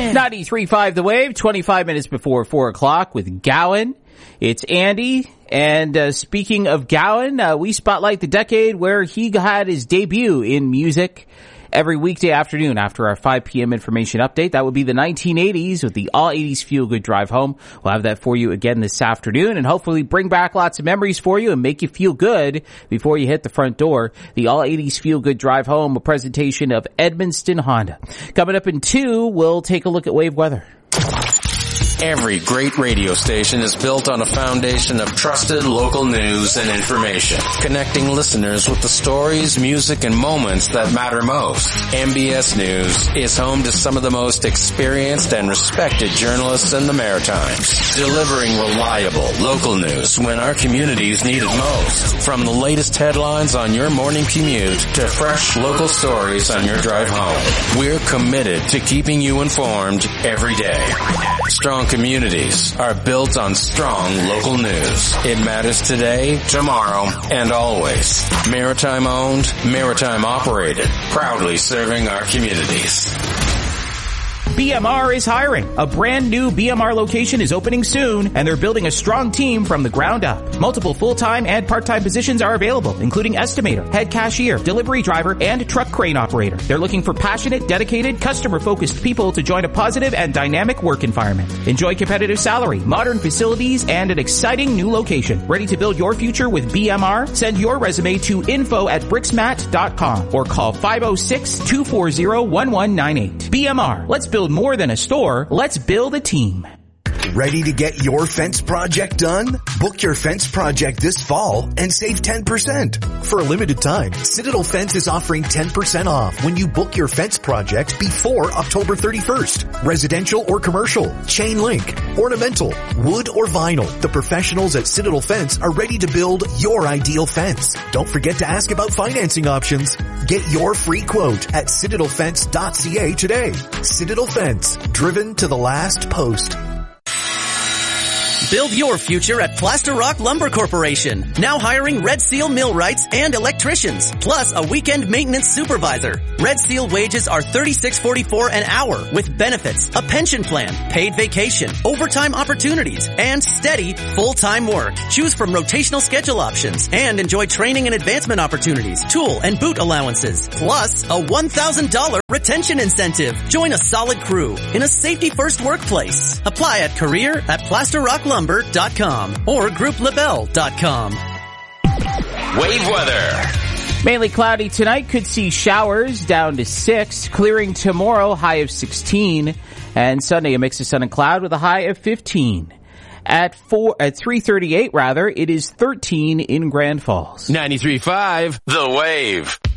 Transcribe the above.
93.5 The Wave, 25 minutes before 4 o'clock with Gowan. It's Andy. And speaking of Gowan, we spotlight the decade where he had his debut in music every weekday afternoon after our 5 p.m. information update. That would be the 1980s with the All 80s Feel Good Drive Home. We'll have that for you again this afternoon and hopefully bring back lots of memories for you and make you feel good before you hit the front door. The All 80s Feel Good Drive Home, a presentation of Edmundston Honda. Coming up in 2, we'll take a look at wave weather. Every great radio station is built on a foundation of trusted local news and information, connecting listeners with the stories, music, and moments that matter most. MBS News is home to some of the most experienced and respected journalists in the Maritimes, delivering reliable local news when our communities need it most. From the latest headlines on your morning commute to fresh local stories on your drive home, we're committed to keeping you informed every day. Strong communities are built on strong local news. It matters today, tomorrow, and always. Maritime owned, maritime operated, proudly serving our communities. BMR is hiring. A brand new BMR location is opening soon, and they're building a strong team from the ground up. Multiple full-time and part-time positions are available, including estimator, head cashier, delivery driver, and truck crane operator. They're looking for passionate, dedicated, customer-focused people to join a positive and dynamic work environment. Enjoy competitive salary, modern facilities, and an exciting new location. Ready to build your future with BMR? Send your resume to info@brixmat.com or call 506-240-1198. BMR. Let's build more than a store. Let's build a team. Ready to get your fence project done? Book your fence project this fall and save 10%. For a limited time, Citadel Fence is offering 10% off when you book your fence project before October 31st. Residential or commercial, chain link, ornamental, wood or vinyl. The professionals at Citadel Fence are ready to build your ideal fence. Don't forget to ask about financing options. Get your free quote at citadelfence.ca today. Citadel Fence, driven to the last post. Build your future at Plaster Rock Lumber Corporation. Now hiring Red Seal millwrights and electricians, plus a weekend maintenance supervisor. Red Seal wages are $36.44 an hour with benefits, a pension plan, paid vacation, overtime opportunities, and steady full-time work. Choose from rotational schedule options and enjoy training and advancement opportunities, tool and boot allowances, plus a $1,000 retention incentive. Join a solid crew in a safety-first workplace. Apply at career@plasterrocklumber.com or grouplabel.com. Wave weather. Mainly cloudy tonight. Could see showers down to 6. Clearing tomorrow, high of 16. And Sunday, a mix of sun and cloud with a high of 15. At 3:38 rather, it is 13 in Grand Falls. 93.5 The Wave.